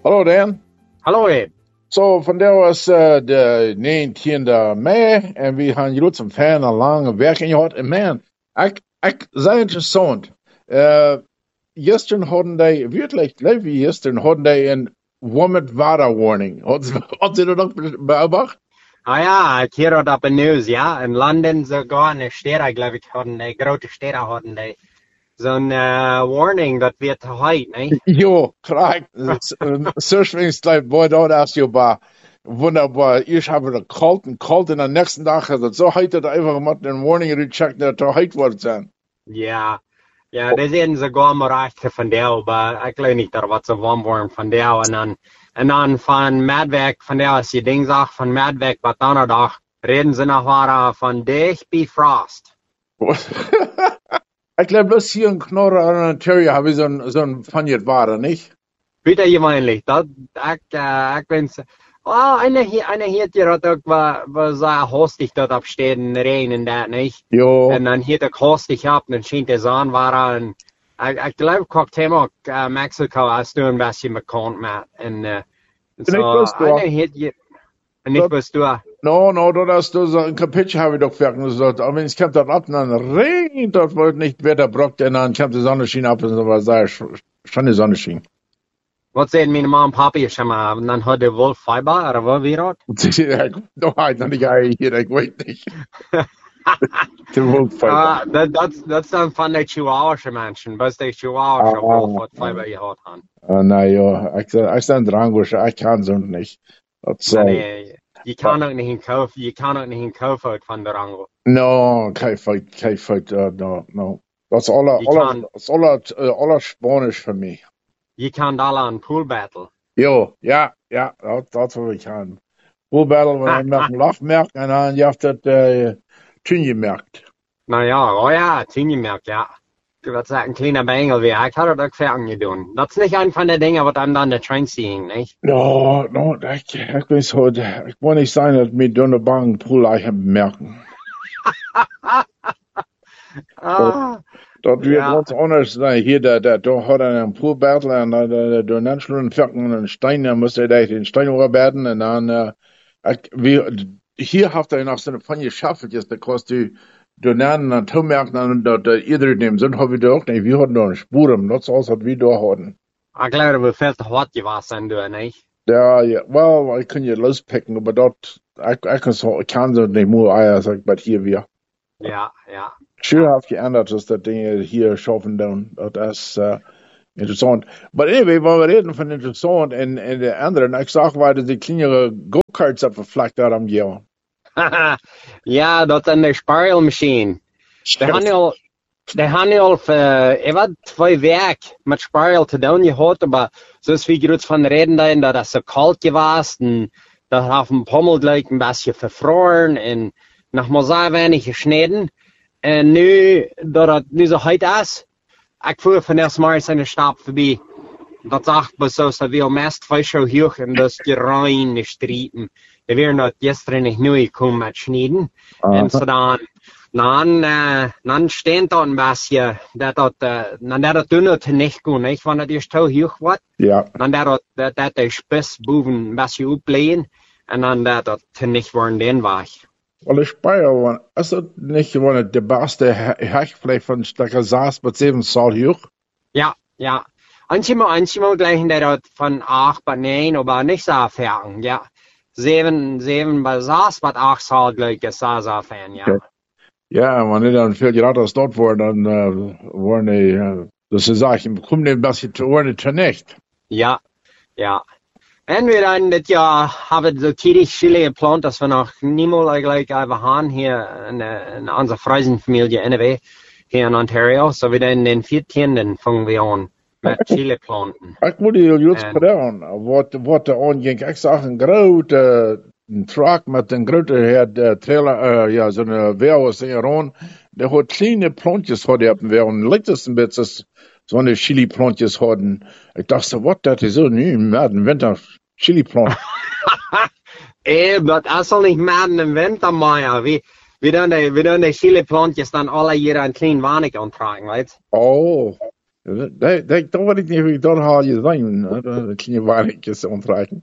Hallo Dan. Hallo Ed. So, vandaag was de 19e mei en we gaan jullie een fijne lange werk in je hart. En man, ik zei interessant. Gisteren hadden die, wirklich, gisteren hadden die een warm water warning. Had ze dat ook beobachtet? Ah ja, ik hoor dat op de nieuws, ja. In Londen sogar, in de steden, geloof ik, hadden die, grote steden hadden die zo'n warning, dat wird te heet, nee? Jo, correct. Surfingstijl, boy, dat is je ba. Wunderbar. Ich habe da kalt und am nächsten Tag ist es so heet dat einfach mal een warning gecheckt dat het heet wordt zijn. Ja, die zijn sogar maar echt van deel, maar ik geloof niet dat wat zo warm worden van deel. En dan van Madwerk, van deel, als je ding zag van Madwerk, wat donderdag, reden ze nog waren van dicht bij frost. Ik glaube, bloß hier in Knorr an Ontario habe ich so ein Fanjet Ware, nicht? Bitte je mainlich, dat, ik ben zo, eine hier dat ook was sehr hostig dort abstehen, Regen en dat, nicht? Jo. En dan hier ook hostig ab, dan schijnt de zon waren, en ik geloof cocktail ook, Mexico, als du een beetje bekend met, en zo, eine hier, en niet was du. No, dat is dus een kapitje habe ich doch werken gesagt. Aber wenn es kommt dann ab, dann regnet das wohl nicht Wetter brockt, und dann kommt die Sonnenschein ab, und so was sehr schöne Sonnenschein. Wat zei mijn mom en papa, je zeg maar, dan had de wolf fiber, oder wat weer dat? Nog uit, dan hier, ik weet niet. De wolf fiber. Dat is dan van de Chihuahuas mensen, best de Chihuahuas wolf wat fiber je had aan. Nee, joh, ik sta drangoes, ik kan zo niet. Nee, je kan ook niet inkopen, je kan ook niet inkopen uit van de rango. No, geen feit, no. Dat is alle Spanisch voor mij. Je kan alle aan pool battle. Jo, ja, dat wil ik aan. Pool battle, wanneer je een lafmerk en dan je hebt het tunjemerkt. Nou ja, tunjemerkt, ja. Dat is een kleine bengel weer. Ik had het ook ver gedaan. Dat is niet een van de dingen wat aan de trein zien, niet? No, ik weet zo. Ik wil niet zijn dat met dunne bang pool eigen merken. Dat wird ganz anders. Hier, da hat er einen Poolbattle und da Nanschlun Ferken und Stein, da muss er den Stein überbaden und dann, hier hat er noch so eine Pfanne geschafft, jetzt, da kannst du Donanen und Tomerken und da ieder nehmen, so haben wir da auch nicht. Wir hatten da eine Spur, das aus, was wir da hatten. Ich glaube, wir viel zu hart gewesen, du, nicht? Ja, well, ich kann ja lospicken, aber dort, ich kann so nicht mehr Eier, sag ich, aber hier wir. Ja. Schön hat geändert, dass das Ding hier schaffen dann. Das ist interessant. Aber anyway, wenn wir reden von interessant und der anderen, ich sag weiter, die kleinere Go-Karts hat verflackt da am Jahr. Ja, dat is een spargelmachine. De handel voor 2 werk met spargel te doen gehad, maar zoals we groot van reden, dat is zo koud geweest en dat heeft een pommel gelijk een beetje verfroren en nog maar zo weinig gesneden. En nu, dat het nu zo heet is, ik voer van eerst maar eens een stap voorbij. Dat zegt bij zoals dat we meest veel zo hoog en dat is die reine streeten. We werden dat gisteren niet nu gekomen met snijden. En zo dan steent dat een beetje, dat dunne te niet gaan, niet? Want het is te hoog wordt. Ja. Dan dat de spits boven een beetje opleggen. En dan dat te niet worden den weg. Well, ich speier, ist das nicht gewonnen, der beste Hechtfleisch von Stecker Saas mit 7 Saal hoch? Ja. Manchmal gleichen der dort von 8 bei 9, aber nicht so fern, ja. 7 bei Saas, bei 8 Saal gleich ist so fern, ja. Okay. Ja, wenn die dann viel gerade aus dort waren, dann waren die, das ist sagen, kommen die ein bisschen zu nicht. Ja. En we dan dit jaar hebben zo tidig chili geplant, dat we nog niemand eigenlijk even gaan hier in onze Freusenfamilie NW hier in Ontario. So we dan den 14. fangen we aan met chili planten. Ik moet je juist vertellen, wat er aanging. Ik zag een grote truck met een grote trailer, zo'n warehouse in der hat kleine plantjes had op en lijkt het een beetje so eine Chili-Plantjes hadden. Ik dacht so, wat, dat is zo nu, maden winter Chili-Plant. Dat is al niet maden in winter, maar we doen de Chili-Plantjes dan alle hier een klein weinig aantragen, weet? Oh. Ik weet niet of ik dat haal je zijn. Dat kan je waarlijk ontreiken.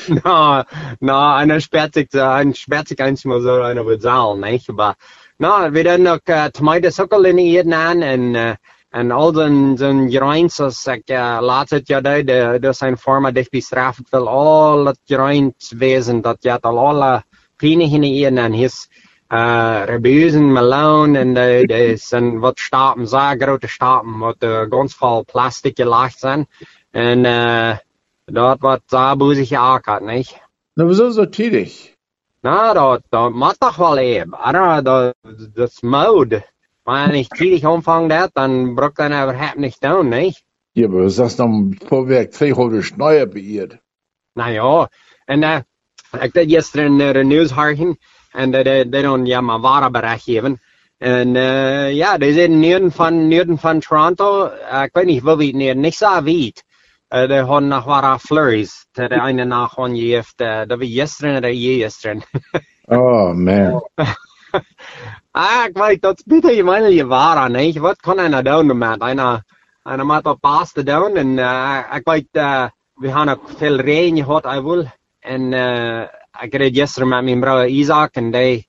No, einer sperrt sich eins mal so einer bezahlen, nicht? Aber, no, wir dann noch, Tomato Sockel in Eden an, en al zijn gereins, ik laat het ja door zijn vormen dicht bestraft wil, al het gereinswezen, dat je al alle kleinigheden in en his rebuzen, meloen en de zijn wat stapen, zo grote stapen, wat ganz vol plastic gelacht zijn. En dat wat zo boezig geakkerd, niet? Nou, wieso zo tidig? Nou, dat moet toch wel even. Dat is mode. Wenn ich tidig anfange, dann braucht er überhaupt nicht tun, nicht? Ja, aber was ist dann vorweg 200 Schneuer beirrt? Naja, en ik deed gisteren de nieuws horen, en die doen ja maar warenbericht geven. En ja, die zijn noorden van Toronto, ik weet niet waar wie het niet zo weet. Die hadden nog ware flurries, de ene nacht gewoon geeft, dat we gisteren of gisteren. Oh, man. Ik weet, dat is bitter gemeenlijk waar, niet? Wat kan hij doen met? Hij moet op pasten doen. En ik weet, we hebben ook veel regen gehad, en ik reed gisteren met mijn broer Isaac, en die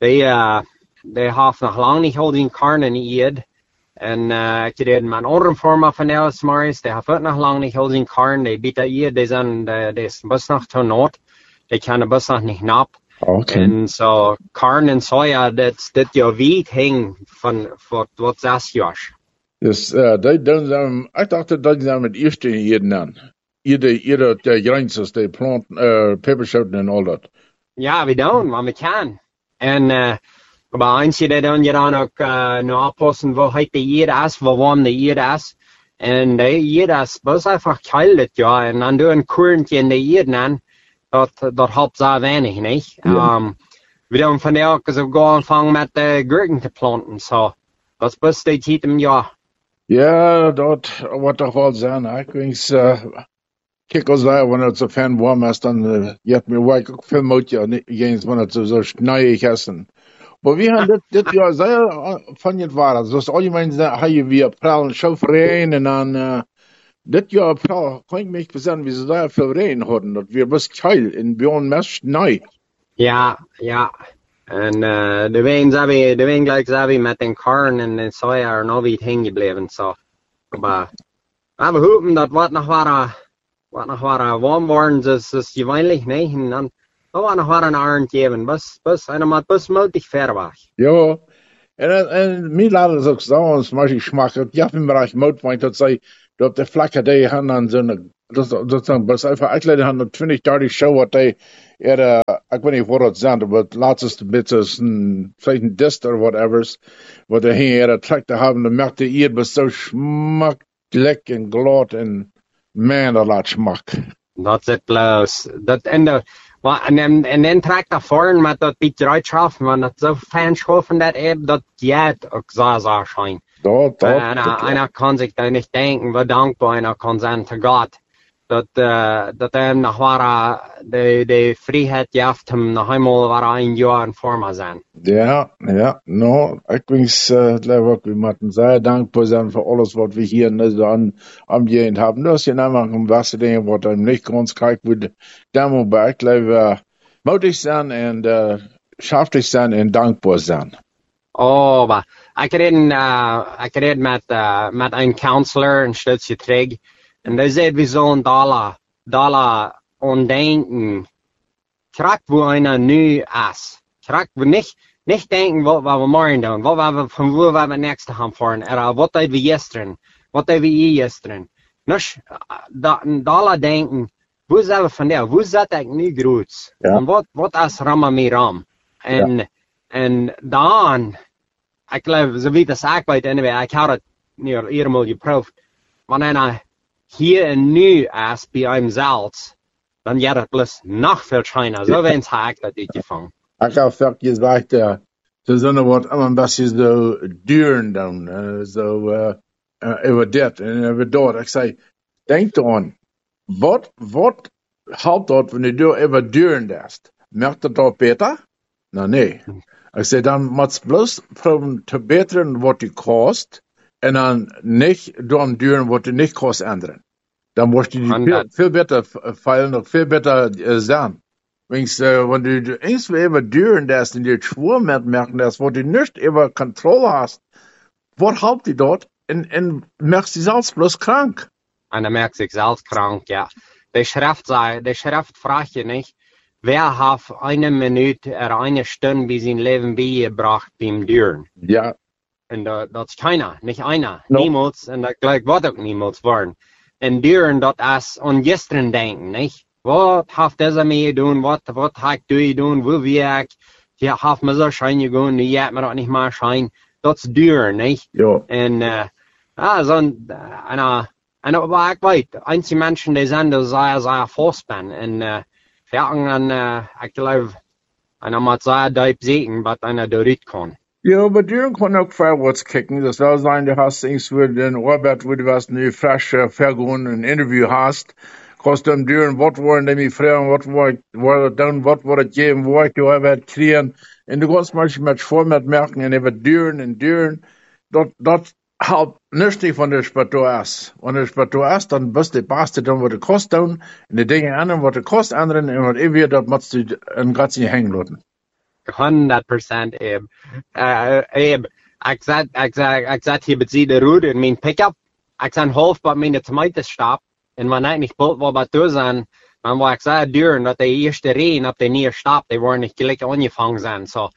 heeft nog lang niet al die karnen geëerd. En ik reed met een andere vorm van Els Morris, die heeft ook nog lang niet al die karnen, die biedt geëerd, die is best nog te nood. Die kunnen best nog niet nap. Okay. En zo, corn en soja, dat je wiet hing van wat 6 jaar. Dus ik dacht dat ze met eerste hier aan. Ieder grenzen, die planten, peperschoten en al dat. Ja, we doen, wat we kan. En bij eentje doen je dan ook oppassen, waar heet de hier is, waar warm de hier is. En de hier is best einfach koud, ja. En dan doe een kurrentje in de hier aan. Dat helpt zo weinig, niet? Ja. We doen vandaag ook aanvangen met gurken te planten, zo. Dat is best de tijd im jaar. Ja, dat wordt toch wel zijn. Ik wens, kijk als daar, wanneer het zo fijn warm is, dan je hebt me werk ook veel moeite, niet eens wanneer het zo snijdig is. Maar we hebben dit jaar zeer van het waar. Zoals algemeen heb je weer prallen schouwvereen en dan... Dit jaar kan ik me bezinnen, wie ze daar veel regen hadden. Dat weer best koud en bij ons meest sneu. Ja. En de ween gelijk zijn met den korn en de soja er nog niet heen gebleven. So. Maar we hopen dat wat nog waren warm worden, dus gewöhnlich, nee. En dan wat nog waren een arend geven. Bus, en dan moet bus moedig ver weg. Ja. En mij laten ze ook zo, zum Beispiel smaak. Ja, in het bereich moedpoint, dat zij... Dat de vlakken die je aan zo'n, dat zijn best even uitleiden aan de 20, 30 show wat die er, ik weet niet wat het zijn, maar het laatste beetje vielleicht een dist of whatever, wat de hier trek te hebben, dan merkt je hier best zo smakelijk en glad en man, dat laat smak. Dat is het bloos. En dan trekt dat voor met dat beetje uitschaf, want dat zo fijn schoven dat dat jij ook zo schijnt. Einer kann sich da nicht denken, wie dankbar einer kann sein zu Gott, dass noch war, die Freiheit jaft hem noch einmal war ein Jahr in Form sein. Ja, no, ik wens, we moeten zeer dankbaar zijn voor alles wat we hier aangeënt hebben. Dus je namelijk een wasse dingen wat hem niet ganz kijk wordt, dan moet we moedig zijn en schaftig zijn en dankbaar zijn. Oh, maar ik reed met een counselor een stukje terug. En die zei, we zullen dollar ondenken. Krijg wo einer nu is. Krijg we niet denken wat we morgen doen. Van waar we nächste gaan fahren. Wat hebben we gisteren? Wat hebben we gisteren? Dus een dollar denken. Hoe zijn we van daar? Hoe zit ik nu groot? Ja. En wat is rammen mee ram? En dan... Ik geloof, zo wie dat ik weet, anyway, ik had het nu eenmaal geproefd. Wanneer hij hier en nu is bij hemzelf, dan gaat het plus nog veel schijner. Zo wens ik dat uitgevangen. Ik heb vaak gezegd, ze zijn wat een beetje zo duren dan, over dit en over dat. Ik zei, denk erom, wat helpt dat wanneer je over duren is? Merkt het dat beter? Nou, nee. Ik zei, dan moet je bloos proberen te beteren wat je kost En dan nicht door duren wordt het niet kost ändern. Dan wordt die veel beter feilen, nog veel beter zijn. Wenn du eens even duren das in die Schwur merken, das, wo du nicht über Kontrolle hast, was halt die dort? En merkst du selbst bloß krank. En dan merkt zich zelfs krank, ja. De Schrift vraagt je niet, wer heeft 1 minuut er 1 Stunde bij zijn leven bijgebracht beim duren? Ja. En dat is keiner, niet einer. No. Niemals, en dat gelijk wordt ook niemals worden. En duren, dat is aan gisteren denken, niet? Wat heeft deze mee gedaan? Wat heb ik gedaan? Hoe werk ik? Je heeft me zo schijn gedaan, nu je hebt me dat niet meer schijn. Dat is duren, niet? Ja. En, maar ik weet, einige mensen die zijn er zeer voorspan. En, ik geloof, en dan moet zeer diep zitten, wat einer eruit kan. Ja, maar duren kan ook verwaarts kijken. Dat zou zijn, du hast eens voor den Robert, wo du was nu fresh vergoen een interview hast. Kost hem duren, wat worden die mij vragen, wat wordt het geven, wat je hebt kregen. En du kannst manchmal met format merken, en even duren. Dat helpt niet van de spatoas. Wanneer de spatoas, dan best de beste dan wat het kost doen. En de dingen anderen wat het kost anderen. En wat even, dat moet je een gatje hangen laten. 100%, Abe. Abe, ik zat hier bij de route in mijn pick-up. Ik zijn half bij mijn tomatenstap. En wanneer ik niet bult wil bij toe zijn, dan wil ik zeggen duren dat de eerste regen op de nieuwe stap, die worden niet gelijk aangevangen zijn. So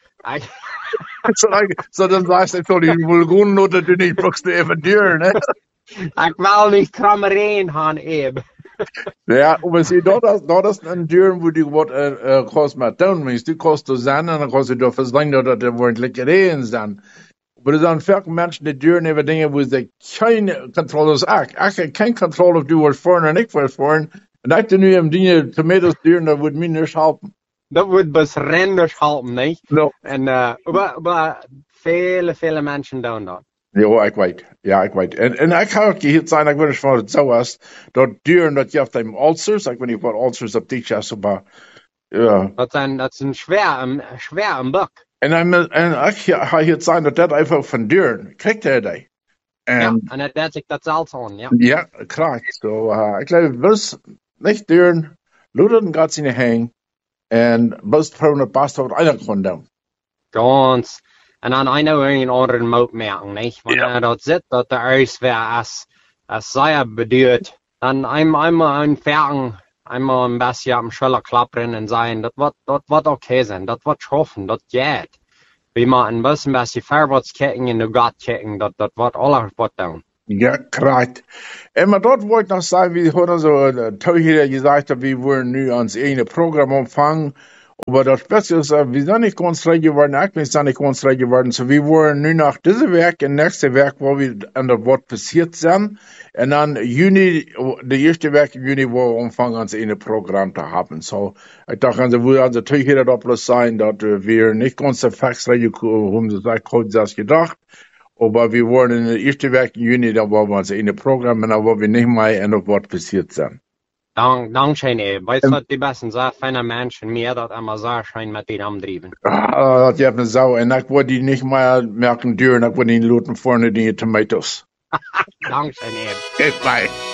dan sagst du, die Vulgun dat du niet brauchst even duren, hè? Ik wil niet kramme regen gaan, Abe. Ja, maar zie, dat is een duren wo die wat kost maar doen. Als du kost te zijn, en dan kost je door verslingen dat er wordt lekker regen zijn. Maar er zijn veel mensen die duren over dingen waar ze geen controle is. Ik heb geen controle of du wordt voren en ik word voren. En ik nu hem dingen tomatoes duren, dat wordt mij niet helpen. Dat wordt best renders helpen, niet? No. En maar vele mensen doen dat. Ja, ik weet. En ik ga ook hier zijn, ik weet niet van het zo was, dat duren dat je hebt hem ulcers, ik weet niet wat ulcers op die chest, maar ja. Dat is een schwer buk. En ik ga hier zijn dat einfach van duren, krijgt hij die. Ja, en dat zich dat zelfs aan, ja. Ja, krijgt. So, ik geloof, dus niet duren, looten gaat zijn hang, en best voor het past wat einer kon doen. Ganz. En dan een andere moot merken, niet? Wanneer dat zit, dat de uitweer als zeer beduurt, dan eenmaal een vergen, eenmaal een beetje op de schouder klapperen en zeggen, dat wordt oké zijn, dat wordt schaffen, dat gaat. We moeten een beetje verwaarts kijken en de gat kijken, dat wordt alles wat doen. Ja, krijgt. En maar dat wordt nog zijn, we hadden zo hier gezegd, dat we worden nu ons ene programma ontvangen. Aber das Beste ist, wir sind nicht ganz recht geworden, eigentlich sind nicht ganz recht geworden. So, wir wollen nur nach diesem Werk, und nächste Werk, wo wir an das Wort passiert sind. Und dann Juni, der erste Werk im Juni, wo wir anfangen, uns ein Programm zu haben. So, ich dachte, also, wir also natürlich hier da bloß sein, dass wir nicht ganz erfolgreich haben, das gedacht. Aber wir wollen in der erste Werk im Juni, da wollen wir uns ein Programm, und da wollen wir nicht mal an das Wort passiert sein. Dankzij Abe. Weet je wat die besten zijn fijne mensen meer dat allemaal zo schijn met die aandrijven? Dat je hebt een zo. En ik word die niet meer merken duren. Ik word die loten voor die tomatoes. Dankzij Abe. Bye.